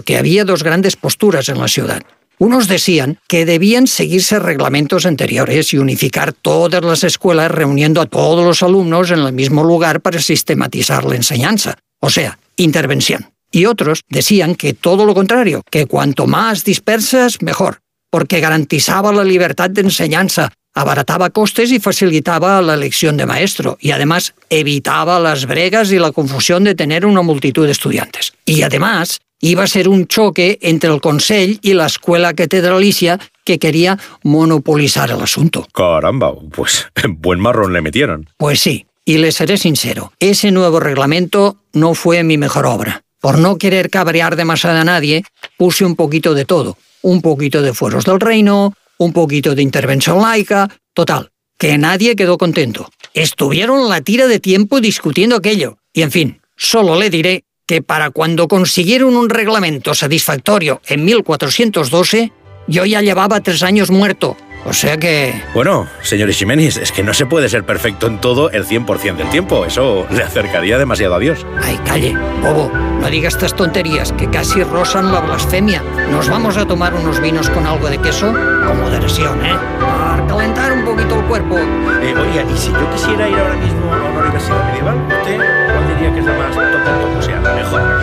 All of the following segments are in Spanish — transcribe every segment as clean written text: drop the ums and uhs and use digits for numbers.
porque había dos grandes posturas en la ciudad. Unos decían que debían seguirse reglamentos anteriores y unificar todas las escuelas reuniendo a todos los alumnos en el mismo lugar para sistematizar la enseñanza, o sea, intervención. Y otros decían que todo lo contrario, que cuanto más dispersas, mejor, porque garantizaba la libertad de enseñanza, abarataba costes y facilitaba la elección de maestro, y además evitaba las bregas y la confusión de tener una multitud de estudiantes. Y además iba a ser un choque entre el Consell y la escuela catedralicia que quería monopolizar el asunto. Caramba, pues buen marrón le metieron. Pues sí, y les seré sincero, ese nuevo reglamento no fue mi mejor obra. Por no querer cabrear demasiado a nadie, puse un poquito de todo. Un poquito de fueros del reino, un poquito de intervención laica, total, que nadie quedó contento. Estuvieron la tira de tiempo discutiendo aquello, y en fin, solo le diré que para cuando consiguieron un reglamento satisfactorio en 1412, yo ya llevaba 3 años muerto. O sea que... Bueno, señor Eiximenis, es que no se puede ser perfecto en todo el 100% del tiempo. Eso le acercaría demasiado a Dios. Ay, calle, bobo, no digas estas tonterías que casi rozan la blasfemia. ¿Nos vamos a tomar unos vinos con algo de queso? Con moderación, ¿eh? Para calentar un poquito el cuerpo. Oiga, ¿y si yo quisiera ir ahora mismo a una universidad medieval? ¿Usted cuál diría que es la más top, o sea, la mejor?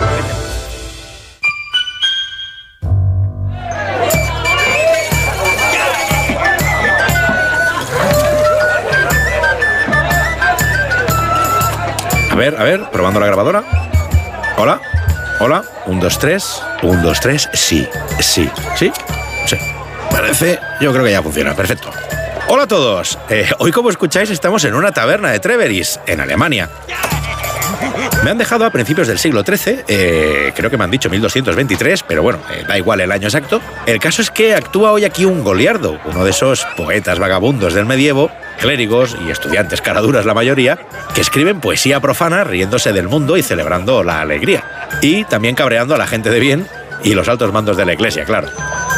A ver, probando la grabadora. Hola, 1, 2, 3, 1, 2, 3, sí. Parece, yo creo que ya funciona, perfecto. Hola a todos, hoy como escucháis estamos en una taberna de Treveris, en Alemania. Me han dejado a principios del siglo XIII, creo que me han dicho 1223, pero bueno, da igual el año exacto. El caso es que actúa hoy aquí un Goliardo, uno de esos poetas vagabundos del medievo, clérigos y estudiantes caraduras la mayoría, que escriben poesía profana riéndose del mundo y celebrando la alegría. Y también cabreando a la gente de bien y los altos mandos de la iglesia, claro.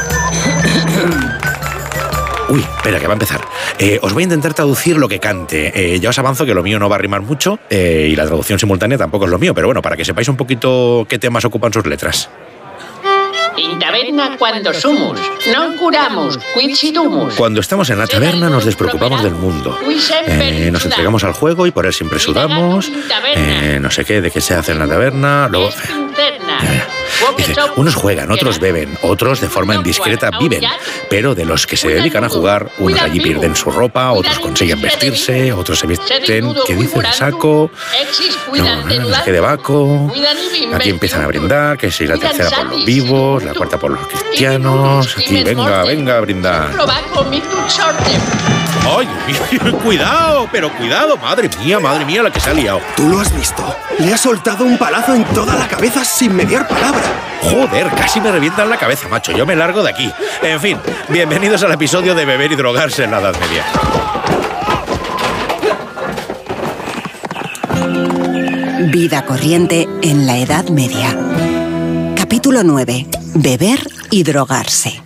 Uy, espera, que va a empezar. Os voy a intentar traducir lo que cante. Ya os avanzo que lo mío no va a rimar mucho y la traducción simultánea tampoco es lo mío, pero bueno, para que sepáis un poquito qué temas ocupan sus letras. In taberna cuando sumus, non curamus, quid situmus. Cuando estamos en la taberna nos despreocupamos del mundo. Nos entregamos al juego y por él siempre sudamos. No sé qué, de qué se hace en la taberna. Luego... Dice, unos juegan, otros beben, otros de forma indiscreta viven, pero de los que se dedican a jugar, unos allí pierden su ropa, otros consiguen vestirse, otros se visten, ¿qué dice? De saco, no sé qué, de baco. Aquí empiezan a brindar, que si la tercera por los vivos, la cuarta por los cristianos. Aquí, venga a brindar. ¡Ay, cuidado! Pero cuidado, madre mía, la que se ha liado. ¿Tú lo has visto? Le ha soltado un palazo en toda la cabeza sin mediar palabra. Joder, casi me revientan la cabeza, macho. Yo me largo de aquí. En fin, bienvenidos al episodio de Beber y Drogarse en la Edad Media. Vida corriente en la Edad Media. Capítulo 9. Beber y drogarse.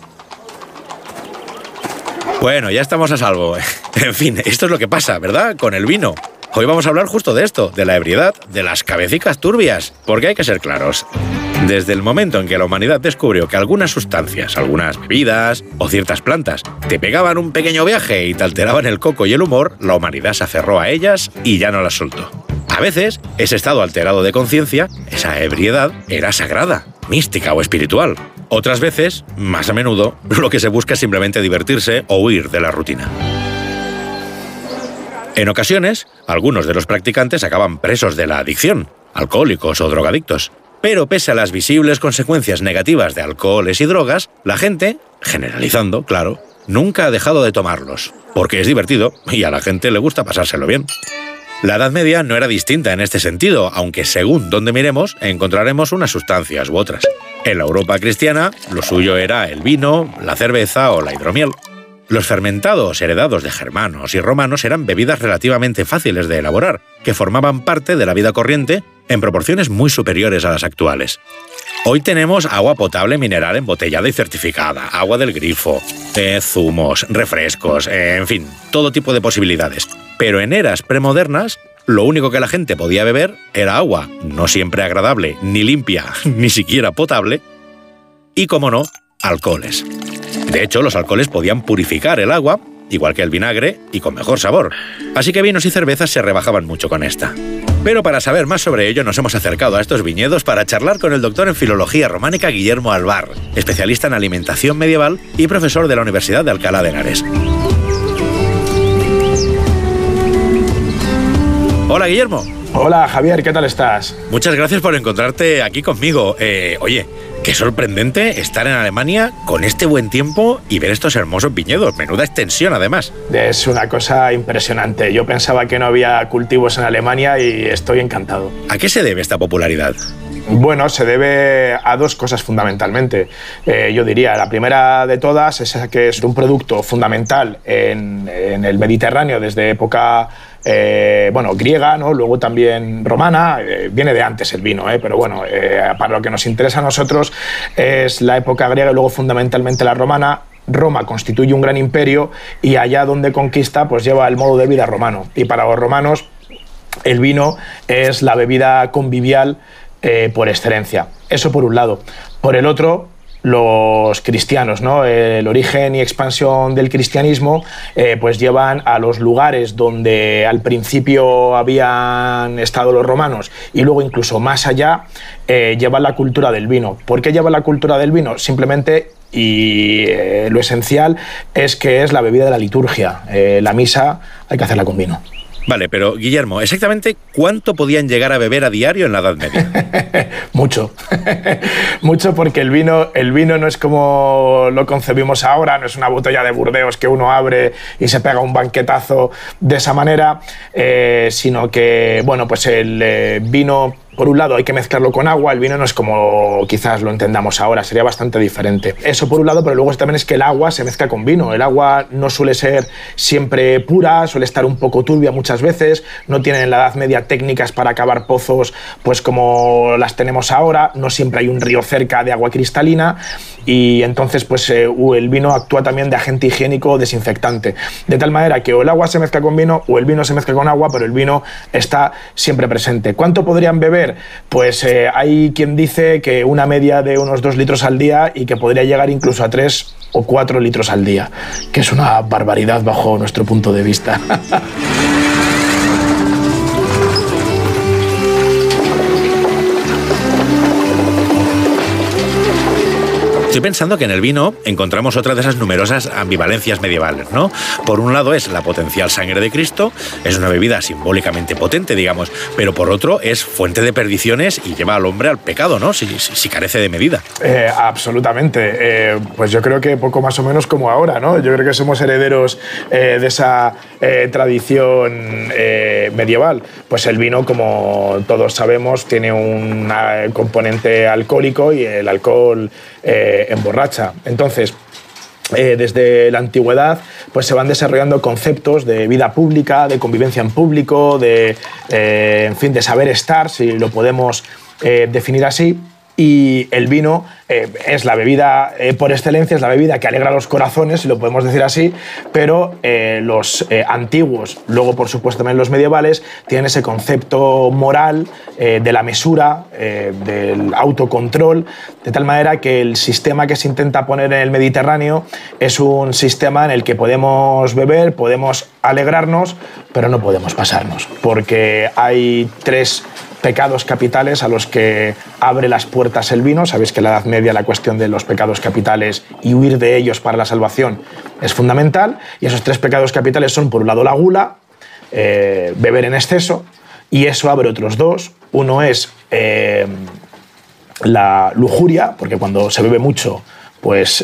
Bueno, ya estamos a salvo. En fin, esto es lo que pasa, ¿verdad? Con el vino. Hoy vamos a hablar justo de esto, de la ebriedad, de las cabecicas turbias. Porque hay que ser claros. Desde el momento en que la humanidad descubrió que algunas sustancias, algunas bebidas o ciertas plantas te pegaban un pequeño viaje y te alteraban el coco y el humor, la humanidad se aferró a ellas y ya no las soltó. A veces, ese estado alterado de conciencia, esa ebriedad, era sagrada, mística o espiritual. Otras veces, más a menudo, lo que se busca es simplemente divertirse o huir de la rutina. En ocasiones, algunos de los practicantes acaban presos de la adicción, alcohólicos o drogadictos. Pero pese a las visibles consecuencias negativas de alcoholes y drogas, la gente, generalizando, claro, nunca ha dejado de tomarlos, porque es divertido y a la gente le gusta pasárselo bien. La Edad Media no era distinta en este sentido, aunque según donde miremos encontraremos unas sustancias u otras. En la Europa cristiana, lo suyo era el vino, la cerveza o la hidromiel. Los fermentados heredados de germanos y romanos eran bebidas relativamente fáciles de elaborar, que formaban parte de la vida corriente en proporciones muy superiores a las actuales. Hoy tenemos agua potable mineral embotellada y certificada, agua del grifo, zumos, refrescos, en fin, todo tipo de posibilidades. Pero en eras premodernas, lo único que la gente podía beber era agua, no siempre agradable, ni limpia, ni siquiera potable, y, como no, alcoholes. De hecho, los alcoholes podían purificar el agua, igual que el vinagre, y con mejor sabor. Así que vinos y cervezas se rebajaban mucho con esta. Pero para saber más sobre ello nos hemos acercado a estos viñedos para charlar con el doctor en Filología Románica Guillermo Alvar, especialista en alimentación medieval y profesor de la Universidad de Alcalá de Henares. Hola, Guillermo. Hola, Javier, ¿qué tal estás? Muchas gracias por encontrarte aquí conmigo. Oye, qué sorprendente estar en Alemania con este buen tiempo y ver estos hermosos viñedos. Menuda extensión, además. Es una cosa impresionante. Yo pensaba que no había cultivos en Alemania y estoy encantado. ¿A qué se debe esta popularidad? Bueno, se debe a dos cosas fundamentalmente. Yo diría, la primera de todas es que es un producto fundamental en el Mediterráneo desde época griega, ¿no? Luego también romana, viene de antes el vino, pero bueno, para lo que nos interesa a nosotros es la época griega y luego fundamentalmente la romana. Roma constituye un gran imperio y allá donde conquista pues lleva el modo de vida romano. Y para los romanos el vino es la bebida convivial por excelencia. Eso por un lado. Por el otro, los cristianos, ¿no? El origen y expansión del cristianismo pues llevan a los lugares donde al principio habían estado los romanos y luego incluso más allá llevan la cultura del vino. ¿Por qué llevan la cultura del vino? Simplemente, y lo esencial es que es la bebida de la liturgia. La misa hay que hacerla con vino. Vale, pero Guillermo, ¿exactamente cuánto podían llegar a beber a diario en la Edad Media? Mucho. Mucho, porque el vino no es como lo concebimos ahora, no es una botella de Burdeos que uno abre y se pega un banquetazo de esa manera, sino que, bueno, pues el vino, por un lado, hay que mezclarlo con agua. El vino no es como quizás lo entendamos ahora, sería bastante diferente. Eso por un lado, pero luego también es que el agua se mezcla con vino. El agua no suele ser siempre pura, suele estar un poco turbia muchas veces, no tienen en la Edad Media técnicas para cavar pozos pues como las tenemos ahora, no siempre hay un río cerca de agua cristalina y entonces pues el vino actúa también de agente higiénico desinfectante. De tal manera que o el agua se mezcla con vino o el vino se mezcla con agua, pero el vino está siempre presente. ¿Cuánto podrían beber? Pues hay quien dice que una media de unos 2 litros al día y que podría llegar incluso a 3 o 4 litros al día, que es una barbaridad bajo nuestro punto de vista. Estoy pensando que en el vino encontramos otra de esas numerosas ambivalencias medievales, ¿no? Por un lado es la potencial sangre de Cristo, es una bebida simbólicamente potente, digamos, pero por otro es fuente de perdiciones y lleva al hombre al pecado, ¿no? Si carece de medida. Absolutamente. Pues yo creo que poco más o menos como ahora, ¿no? Yo creo que somos herederos de esa tradición medieval. Pues el vino, como todos sabemos, tiene un componente alcohólico y el alcohol emborracha. Entonces, desde la antigüedad pues se van desarrollando conceptos de vida pública, de convivencia en público, de saber estar, si lo podemos definir así. Y el vino es la bebida por excelencia, es la bebida que alegra los corazones, si lo podemos decir así, pero los antiguos, luego por supuesto también los medievales, tienen ese concepto moral de la mesura, del autocontrol, de tal manera que el sistema que se intenta poner en el Mediterráneo es un sistema en el que podemos beber, podemos alegrarnos, pero no podemos pasarnos, porque hay 3 pecados capitales a los que abre las puertas el vino. Sabéis que en la Edad Media la cuestión de los pecados capitales y huir de ellos para la salvación es fundamental, y esos 3 pecados capitales son, por un lado, la gula, beber en exceso, y eso abre otros 2. Uno es la lujuria, porque cuando se bebe mucho, pues,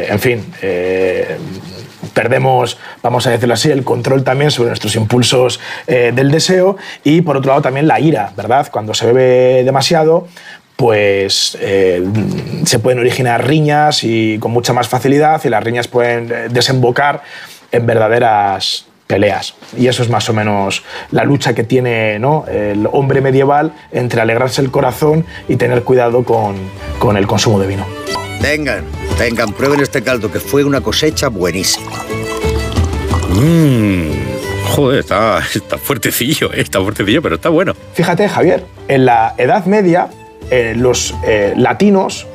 perdemos, vamos a decirlo así, el control también sobre nuestros impulsos del deseo. Y por otro lado también la ira, ¿verdad? Cuando se bebe demasiado, pues se pueden originar riñas y con mucha más facilidad, y las riñas pueden desembocar en verdaderas peleas. Y eso es más o menos la lucha que tiene, ¿no?, el hombre medieval entre alegrarse el corazón y tener cuidado con el consumo de vino. Vengan, prueben este caldo, que fue una cosecha buenísima. Joder, está fuertecillo, está fuertecillo, pero está bueno. Fíjate, Javier, en la Edad Media los latinos